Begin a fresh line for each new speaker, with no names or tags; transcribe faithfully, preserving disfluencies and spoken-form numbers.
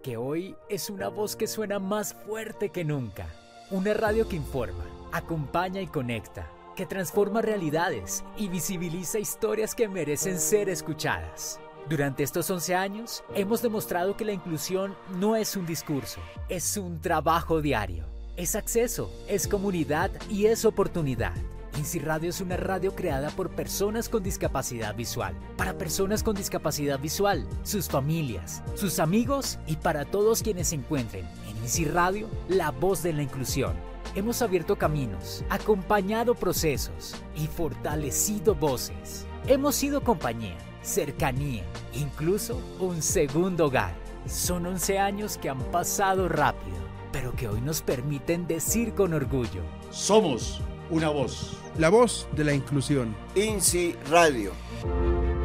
que hoy es una voz que suena más fuerte que nunca. Una radio que informa, acompaña y conecta, que transforma realidades y visibiliza historias que merecen ser escuchadas. Durante estos once años, hemos demostrado que la inclusión no es un discurso, es un trabajo diario. Es acceso, es comunidad y es oportunidad. INSI Radio es una radio creada por personas con discapacidad visual, para personas con discapacidad visual, sus familias, sus amigos y para todos quienes se encuentren en INSI Radio, la voz de la inclusión. Hemos abierto caminos, acompañado procesos y fortalecido voces. Hemos sido compañía, cercanía, incluso un segundo hogar. Son once años que han pasado rápido, pero que hoy nos permiten decir con orgullo:
somos una voz.
La voz de la inclusión.
INSI Radio.